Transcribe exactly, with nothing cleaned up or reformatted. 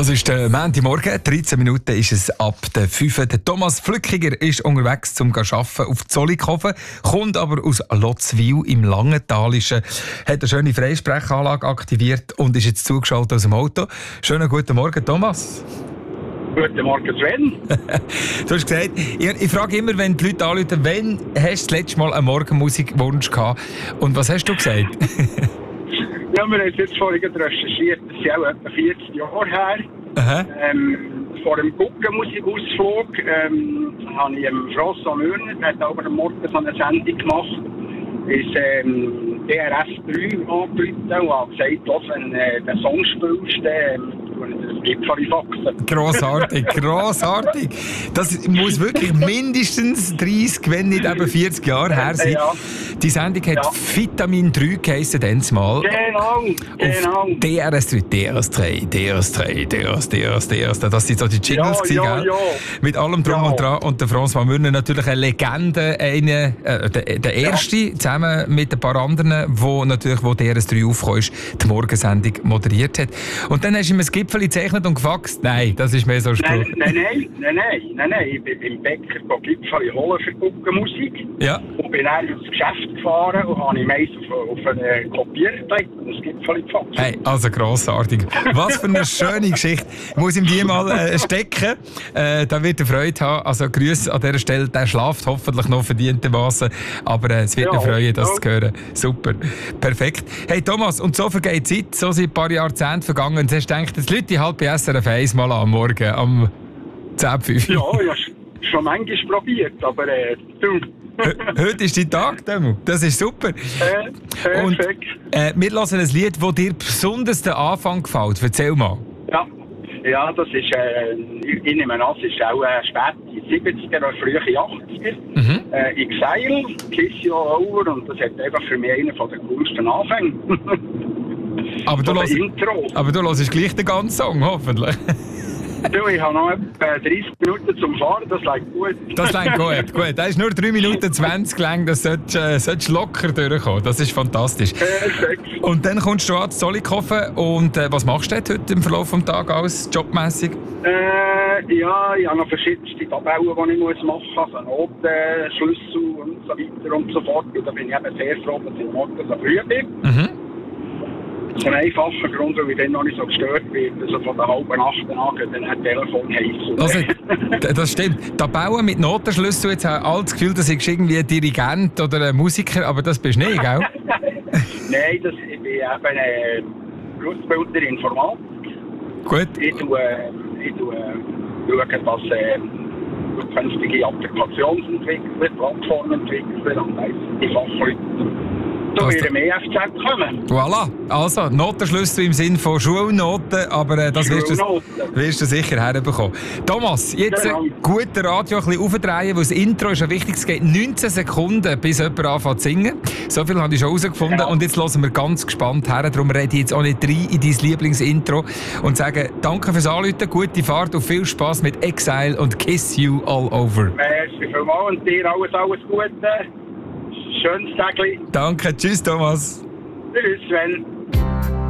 Das ist der Montagmorgen, dreizehn Minuten ist es ab der fünf. Der Thomas Flückiger ist unterwegs zum Arbeiten auf Zollikofen, kommt aber aus Lotzwil im Langentalischen, hat eine schöne Freisprechanlage aktiviert und ist jetzt zugeschaltet aus dem Auto. Schönen guten Morgen, Thomas. Guten Morgen, Sven. Du hast gesagt, ich, ich frage immer, wenn die Leute anrufen, wann hast du das letzte Mal einen Morgenmusikwunsch gehabt? Und was hast du gesagt? Ja, wir haben es jetzt vorhin recherchiert, das ist auch etwa vierzig Jahre her. Aha. Ähm, vor dem Guggenmusikausflug ähm, habe ich ähm, François Mürner, der hat aber am Morgen so eine Sendung gemacht, ist ähm, D R S drei angerufen und hat gesagt, dass, wenn äh, den Song spielst, dann das Gipfel faxen. Grossartig, grossartig. Das muss wirklich mindestens dreißig, wenn nicht eben vierzig Jahre her sein. Ja. Die Sendung hat Ja. Vitamin drei geheissen, damals mal. Genau, genau. Auf D R S drei, D R S drei, D R S drei, D R S, D R S, D R S. Das sind so die Jingles Ja, gewesen, ja, gell? ja. Mit allem Drum Ja. und Dran. Und der François Mürner natürlich eine Legende, eine, äh, der, der erste, zusammen mit ein paar anderen, wo natürlich, wo D R S drei aufgekommen ist, die Morgensendung moderiert hat. Und dann hast du ihm ein Gipfel gezeichnet und gefaxt. Nein, das ist mehr so ein Spruch. Nein, nein, nein, nein, nein, nein, nein. Ich bin beim Bäcker Gipfel holen für Guggenmusik. Ja. Und bin dann ins Geschäft gefahren und habe ich meist auf, auf einen Kopierblech und das Gipfel gefasst. Hey, also grossartig. Was für eine schöne Geschichte. Ich muss ihm die mal äh, stecken. Äh, da wird er Freude haben. Also Grüße an dieser Stelle. Der schlaft hoffentlich noch verdientermaßen. Aber äh, es wird Ja, ihn freuen, das ja. zu hören. Super. Perfekt. Hey Thomas, und so vergeht die Zeit. So sind ein paar Jahrzehnte vergangen. Und hast du gedacht, jetzt Leute halt bei S R F eins mal am Morgen, am zehn Uhr fünf. Ja, ich habe schon manchmal probiert, aber äh, du. Heute ist dein Tag, Demo. Das ist super. Äh, Und perfekt. äh, wir hören ein Lied, das dir besonders den Anfang gefällt. Erzähl mal. Ja. Ja, das ist, äh, ich ich nehme an, es ist auch äh, spät in siebziger oder frühe achtziger. Mhm. Äh, Exile, Kiss You All Over und das hat einfach für mich einen der coolsten Anfänge. Aber du, Von hörst, der Intro. aber du hörst gleich den ganzen Song, hoffentlich. Du, ich habe noch etwa dreißig Minuten zum Fahren, das läuft gut. Das längt gut, gut. Das ist nur drei Minuten zwanzig lang, das solltest äh, solltest locker durchkommen. Das ist fantastisch. Perfekt. Und dann kommst du an zu Zollikofen und äh, was machst du dort heute im Verlauf des Tages alles jobmässig? Äh, ja, ich habe noch verschiedenste Tabellen, die ich muss machen muss, also Notenschlüssel und so weiter und so fort. Und da bin ich eben sehr froh, dass ich morgen so früh bin. Mhm. Das ist ein einfacher Grund, weil ich dann noch nicht so gestört werde. Also von der halben Nacht an geht dann ein Telefon heiß. Also, d- das stimmt. Tabellen mit Notenschlüssel, jetzt haben alle das Gefühl, dass ich irgendwie ein Dirigent oder ein Musiker, aber das bist du nicht, gell? Nein, das, ich bin eben äh, Berufsbilder Informatik. Gut. Ich tue, äh, ich tue äh, schauen, dass äh, zukünftige Applikationsentwickler, Plattformentwickler und weiss, die Fachleute zu Das- ihrem E F Z kommen. Voilà. Also, Notenschlüssel im Sinne von Schulnoten, aber äh, das wirst du, Schulnoten. wirst du sicher herbekommen. Thomas, jetzt äh, Genau. gut den Radio ein bisschen aufdrehen, weil das Intro ist ja wichtig. Es geht neunzehn Sekunden, bis jemand anfängt zu singen. So viel habe ich schon herausgefunden. Genau. Und jetzt hören wir ganz gespannt her. Darum rede ich jetzt auch nicht rein in dein Lieblingsintro und sage danke fürs Anrufen, gute Fahrt und viel Spass mit Exile und Kiss You All Over. Merci vielmals und dir alles, alles Gute. Schönes Tag. Danke, tschüss Thomas. Tschüss, Sven.